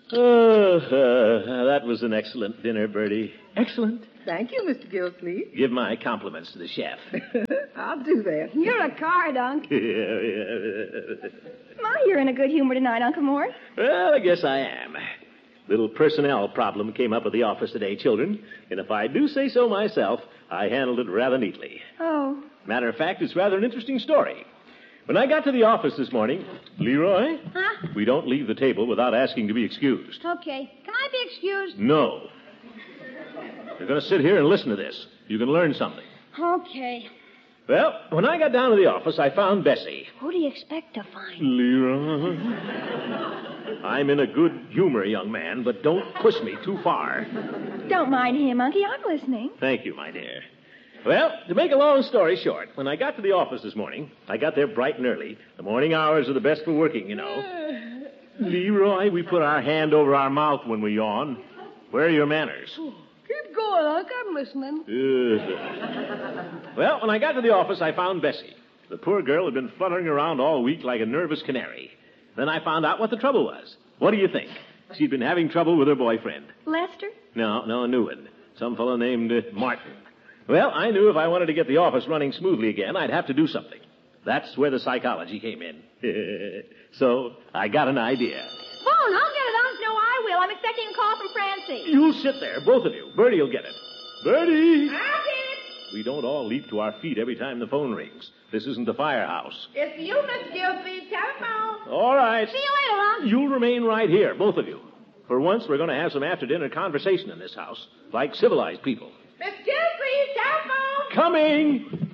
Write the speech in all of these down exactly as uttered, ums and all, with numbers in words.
Oh, uh, that was an excellent dinner, Bertie. Excellent. Thank you, Mister Gillsleeve. Give my compliments to the chef. I'll do that. You're a card, Unc. yeah, yeah. My, you're in a good humor tonight, Uncle Mort. Well, I guess I am. Little personnel problem came up at the office today, children. And if I do say so myself, I handled it rather neatly. Oh. Matter of fact, it's rather an interesting story. When I got to the office this morning, Leroy? Huh? We don't leave the table without asking to be excused. Okay. Can I be excused? No. You're going to sit here and listen to this. You can learn something. Okay. Well, when I got down to the office, I found Bessie. Who do you expect to find? Leroy. I'm in a good humor, young man, but don't push me too far. Don't mind him, Unky. I'm listening. Thank you, my dear. Well, to make a long story short, when I got to the office this morning, I got there bright and early. The morning hours are the best for working, you know. Leroy, we put our hand over our mouth when we yawn. Where are your manners? Keep going, Unc. I'm listening. Uh, well, when I got to the office, I found Bessie. The poor girl had been fluttering around all week like a nervous canary. Then I found out what the trouble was. What do you think? She'd been having trouble with her boyfriend. Lester? No, no, a new one. Some fellow named uh, Martin. Well, I knew if I wanted to get the office running smoothly again, I'd have to do something. That's where the psychology came in. So I got an idea. Phone, I'll get it, Unc. No, I will. I'm expecting a call from Francie. You sit there, both of you. Bertie will get it. Bertie! I'll get it. We don't all leap to our feet every time the phone rings. This isn't the firehouse. It's you, Mister Gillsleeve. Telephone. All right. See you later, Unc. You'll remain right here, both of you. For once, we're going to have some after-dinner conversation in this house, like civilized people. Mister Gillsleeve, telephone. Coming!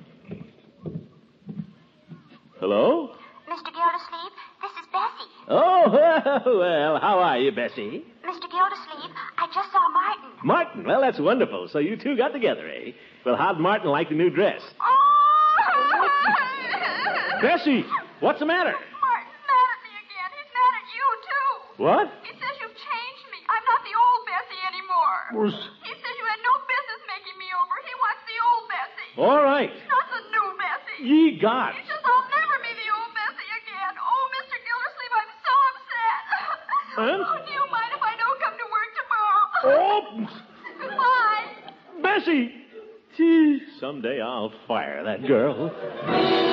Hello? Mister Gildersleeve, this is Bessie. Oh, well, well, how are you, Bessie? Mister Gildersleeve, I just saw Martin. Martin, well, that's wonderful. So you two got together, eh? Well, how'd Martin like the new dress? Oh! Bessie, what's the matter? Martin's mad at me again. He's mad at you, too. What? He says you've changed me. I'm not the old Bessie anymore. Was- He says you had no business making me over. He wants the old Bessie. All right. Not the new Bessie. Ye gods. He says I'll never be the old Bessie again. Oh, Mister Gildersleeve, I'm so upset. Huh? Oh, do you mind if I don't come to work tomorrow? Oh, Goodbye. Bessie! Gee, someday I'll fire that girl.